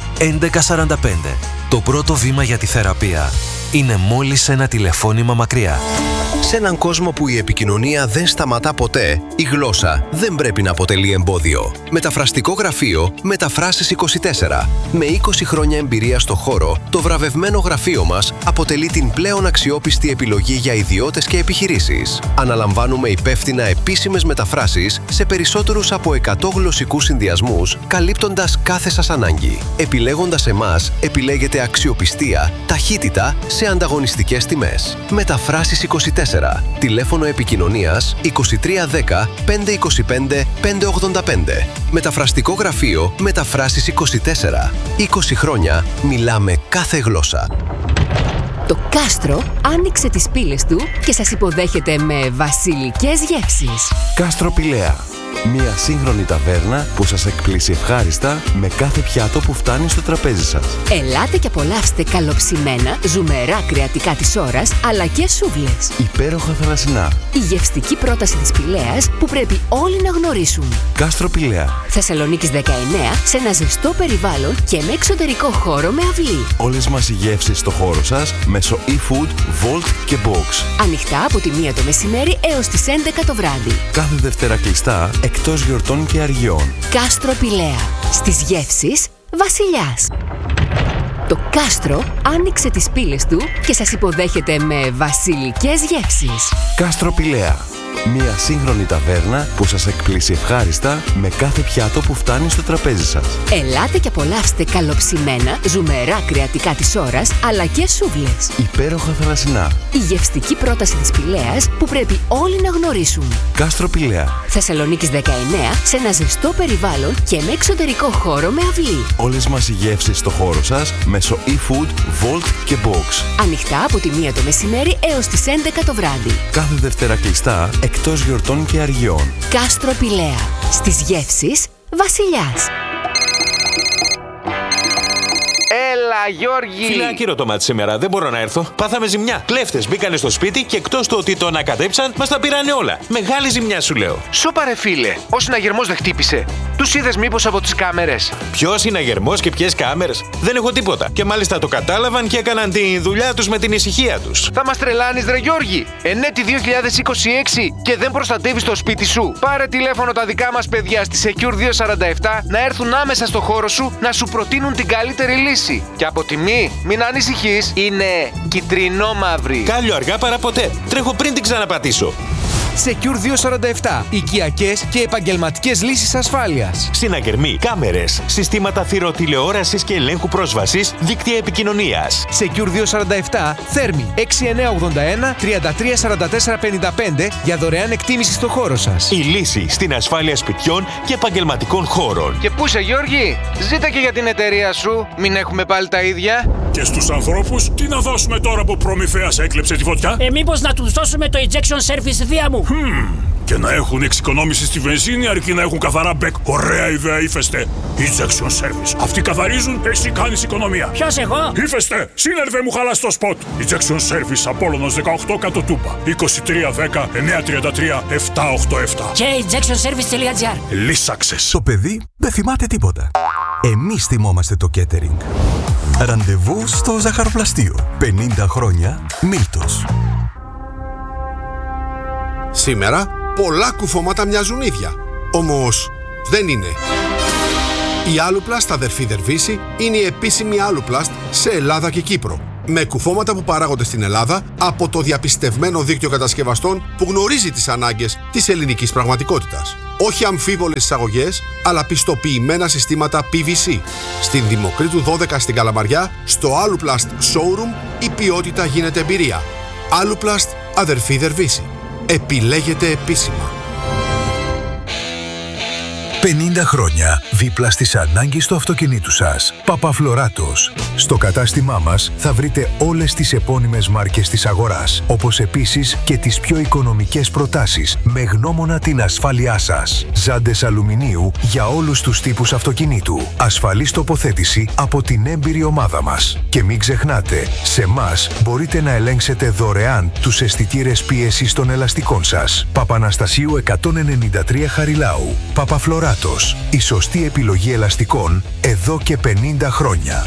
Speaker 2: 1145. Το πρώτο βήμα για τη θεραπεία είναι μόλις ένα τηλεφώνημα μακριά.
Speaker 10: Σε έναν κόσμο που η επικοινωνία δεν σταματά ποτέ, η γλώσσα δεν πρέπει να αποτελεί εμπόδιο. Μεταφραστικό γραφείο Μεταφράσεις 24. Με 20 χρόνια εμπειρία στο χώρο, το βραβευμένο γραφείο μας αποτελεί την πλέον αξιόπιστη επιλογή για ιδιώτες και επιχειρήσεις. Αναλαμβάνουμε υπεύθυνα επίσημες μεταφράσεις σε περισσότερους από 100 γλωσσικούς συνδυασμούς, καλύπτοντας κάθε σας ανάγκη. Επιλέγοντας εμάς, επιλέγετε αξιοπιστία, ταχύτητα σε ανταγωνιστικές τιμές. Μεταφράσεις 24. Τηλέφωνο επικοινωνίας 2310 525 585. Μεταφραστικό γραφείο Μεταφράσεις 24. 20 χρόνια μιλάμε κάθε γλώσσα.
Speaker 11: Το κάστρο άνοιξε τις πύλες του και σας υποδέχεται με βασιλικές γεύσεις.
Speaker 12: Κάστρο Πηλαία. Μια σύγχρονη ταβέρνα που σας εκπλήσει ευχάριστα με κάθε πιάτο που φτάνει στο τραπέζι σας.
Speaker 11: Ελάτε και απολαύστε καλοψημένα, ζουμερά κρεατικά της ώρας, αλλά και σούβλες.
Speaker 12: Υπέροχα θαλασσινά.
Speaker 11: Η γευστική πρόταση της Πηλαίας που πρέπει όλοι να γνωρίσουν.
Speaker 12: Κάστρο Πηλαία.
Speaker 11: Θεσσαλονίκης 19, σε ένα ζεστό περιβάλλον και με εξωτερικό χώρο με αυλή.
Speaker 12: Όλες μας οι γεύσεις στο χώρο σας μέσω e-food, Volt και Box.
Speaker 11: Ανοιχτά από τη 1 το μεσημέρι έως τις 11 το βράδυ.
Speaker 12: Κάθε Δευτέρα κλειστά, εκτός γιορτών και αργιών.
Speaker 11: Κάστρο Πηλαία. Στις γεύσεις βασιλιάς. Το κάστρο άνοιξε τις πύλες του και σας υποδέχεται με βασιλικές γεύσεις.
Speaker 12: Κάστρο Πηλαία. Μια σύγχρονη ταβέρνα που σας εκπλήσει ευχάριστα με κάθε πιάτο που φτάνει στο τραπέζι σας.
Speaker 11: Ελάτε και απολαύστε καλοψημένα, ζουμερά κρεατικά της ώρας, αλλά και σούβλες.
Speaker 12: Υπέροχα θαλασσινά.
Speaker 11: Η γευστική πρόταση της Πηλαίας που πρέπει όλοι να γνωρίσουν.
Speaker 12: Κάστρο Πηλαία.
Speaker 11: Θεσσαλονίκης 19, σε ένα ζεστό περιβάλλον και με εξωτερικό χώρο με αυλή.
Speaker 12: Όλες μας οι γεύσεις στο χώρο σας μέσω e-food, Volt και Box.
Speaker 11: Ανοιχτά από τη 1 το μεσημέρι έως τις 11 το βράδυ.
Speaker 12: Κάθε Δευτέρα κλειστά, εκτός γιορτών και αργιών.
Speaker 11: Κάστρο Πηλαία. Στις γεύσεις βασιλιάς.
Speaker 13: Έλα, Γιώργη!
Speaker 14: Φιλάκι ρωτομάτι σήμερα, δεν μπορώ να έρθω. Πάθαμε ζημιά. Κλέφτες μπήκανε στο σπίτι και εκτός του ότι το ανακατέψαν, μας τα πήρανε όλα. Μεγάλη ζημιά σου λέω.
Speaker 13: Σώπα ρε φίλε, ο συναγερμός δεν χτύπησε. Τους είδες μήπως από τις κάμερες?
Speaker 14: Ποιος συναγερμός και ποιες κάμερες? Δεν έχω τίποτα. Και μάλιστα το κατάλαβαν και έκαναν τη δουλειά τους με την ησυχία τους.
Speaker 13: Θα μας τρελάνεις ρε Γιώργη! Ενέτη 2026 και δεν προστατεύεις το σπίτι σου. Πάρε τηλέφωνο τα δικά μας παιδιά στη Secure 247 να έρθουν άμεσα στο χώρο σου να σου προτείνουν την καλύτερη λύση. Και από τιμή, μην ανησυχείς, είναι κυτρινό-μαύρη.
Speaker 14: Κάλιο αργά παρά ποτέ. Τρέχω πριν την ξαναπατήσω.
Speaker 15: Secure 247. Οικιακές και επαγγελματικές λύσεις ασφάλειας.
Speaker 14: Συναγερμοί, κάμερες, συστήματα θηροτηλεόρασης και ελέγχου πρόσβασης, δίκτυα επικοινωνίας.
Speaker 15: Secure 247 Θέρμη 6981 334455 για δωρεάν εκτίμηση στο χώρο σας.
Speaker 14: Η λύση στην ασφάλεια σπιτιών και επαγγελματικών χώρων.
Speaker 13: Και πού είσαι, Γιώργη? Ζήτα και για την εταιρεία σου. Μην έχουμε πάλι τα ίδια.
Speaker 16: Και στους ανθρώπους, τι να δώσουμε τώρα που προμηθέας έκλεψε τη φωτιά?
Speaker 17: Μήπως να τους δώσουμε το injection service δία μου?
Speaker 16: Και να έχουν εξοικονόμηση στη βενζίνη αρκεί να έχουν καθαρά μπεκ. Ωραία ιδέα, Ύφεστε. Injection service. Αυτοί καθαρίζουν, εσύ κάνεις οικονομία.
Speaker 17: Ποιος, εγώ?
Speaker 16: Ύφεστε, σύνερβε μου χαλάς το σποτ. Injection service, Απόλλωνος 18 κάτω Τούπα. 2310 933 787.
Speaker 17: Και injectionservice.gr.
Speaker 16: Λύσαξες.
Speaker 18: Το παιδί δεν θυμάται τίποτα. Εμείς θυμόμαστε το catering. Ραντεβού στο ζαχαροπλαστείο. 50 χρόνια Μίλτος.
Speaker 19: Σήμερα πολλά κουφώματα μοιάζουν ίδια. Όμως δεν είναι. Η Aluplast αδερφή Δερβίση είναι η επίσημη Aluplast σε Ελλάδα και Κύπρο. Με κουφώματα που παράγονται στην Ελλάδα από το διαπιστευμένο δίκτυο κατασκευαστών που γνωρίζει τις ανάγκες της ελληνικής πραγματικότητας. Όχι αμφίβολες εισαγωγές, αλλά πιστοποιημένα συστήματα PVC. Στην Δημοκρίτου 12 στην Καλαμαριά, στο Aluplast Showroom, η ποιότητα γίνεται εμπειρία. Aluplast αδερφή Δερβίση. Επιλέγετε επίσημα.
Speaker 18: 50 χρόνια δίπλα στις ανάγκες του αυτοκινήτου σας. Παπαφλωράτος. Στο κατάστημά μας θα βρείτε όλες τις επώνυμες μάρκες της αγοράς, όπως επίσης και τις πιο οικονομικές προτάσεις, με γνώμονα την ασφάλειά σας. Ζάντες αλουμινίου για όλους τους τύπους αυτοκινήτου. Ασφαλής τοποθέτηση από την έμπειρη ομάδα μας. Και μην ξεχνάτε, σε μας μπορείτε να ελέγξετε δωρεάν τους αισθητήρες πίεσης των ελαστικών σας. Παπαναστασίου 193 Χαριλάου. Παπαφλωράτος. Η σωστή επιλογή ελαστικών εδώ και 50 χρόνια.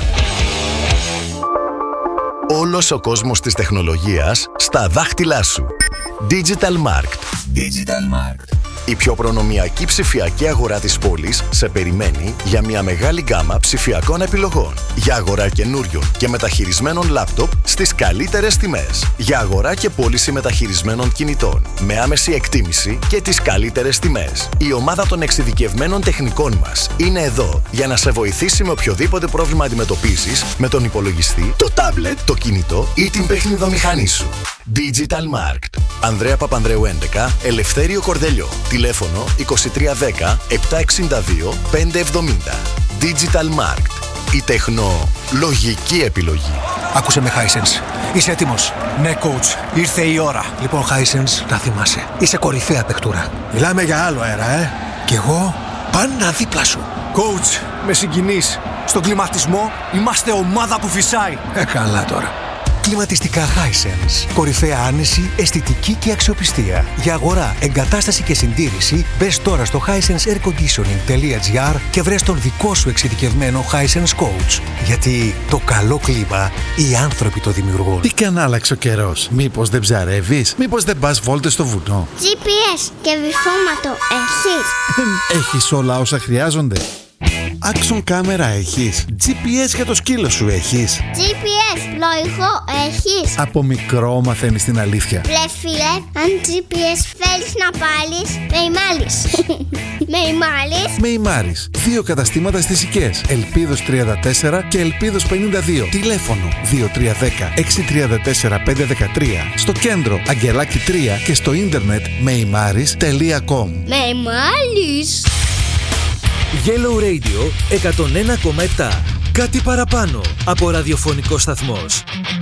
Speaker 20: Όλος ο κόσμος της τεχνολογίας στα δάχτυλά σου. Digital Markt. Digital Markt. Η πιο προνομιακή ψηφιακή αγορά της πόλης σε περιμένει για μια μεγάλη γκάμα ψηφιακών επιλογών. Για αγορά καινούριων και μεταχειρισμένων λάπτοπ στις καλύτερες τιμές. Για αγορά και πώληση μεταχειρισμένων κινητών με άμεση εκτίμηση και τις καλύτερες τιμές. Η ομάδα των εξειδικευμένων τεχνικών μας είναι εδώ για να σε βοηθήσει με οποιοδήποτε πρόβλημα αντιμετωπίζεις με τον υπολογιστή, το τάμπλετ, το κινητό ή την παιχνιδομηχανή σου. Digital Markt. Ανδρέα Παπανδρέου 11, Ελευθέριο Κορδελιό. Τηλέφωνο 2310 762 570. Digital Markt. Η τεχνολογική επιλογή.
Speaker 21: Άκουσε με, Hisense. Είσαι έτοιμος? Ναι, coach. Ήρθε η ώρα. Λοιπόν, Hisense, να θυμάσαι. Είσαι κορυφαία παιχτούρα. Μιλάμε για άλλο αέρα, Κι εγώ πάντα δίπλα σου. Coach, με συγκινείς. Στον κλιματισμό είμαστε ομάδα που φυσάει. Καλά τώρα. Κλιματιστικά Hisense. Κορυφαία άνεση, αισθητική και αξιοπιστία. Για αγορά, εγκατάσταση και συντήρηση, μπες τώρα στο hisenseairconditioning.gr και βρες τον δικό σου εξειδικευμένο Hisense Coach. Γιατί το καλό κλίμα οι άνθρωποι το δημιουργούν.
Speaker 22: Τι και αν άλλαξε ο καιρός? Μήπως δεν ψαρεύεις? Μήπως δεν πας βόλτες στο βουνό?
Speaker 23: GPS και βυθόματο έχεις?
Speaker 22: Έχεις όλα όσα χρειάζονται? Action κάμερα έχεις? GPS για το σκύλο σου έχεις?
Speaker 23: GPS πλοηγό έχεις?
Speaker 22: Από μικρό μαθαίνεις την αλήθεια.
Speaker 23: Βρε φίλε, αν GPS θέλεις να πάλεις, με ημάλεις. Με ημάλεις?
Speaker 22: Με ημάρεις. 2 καταστήματα στις Σικές. Ελπίδος 34 και Ελπίδος 52. Τηλέφωνο 2310 634 513. Στο κέντρο Αγγελάκη 3 και στο ίντερνετ meimaris.com.
Speaker 23: Με ημάλεις.
Speaker 2: Yellow Radio 101,7. Κάτι παραπάνω από ραδιοφωνικό σταθμός.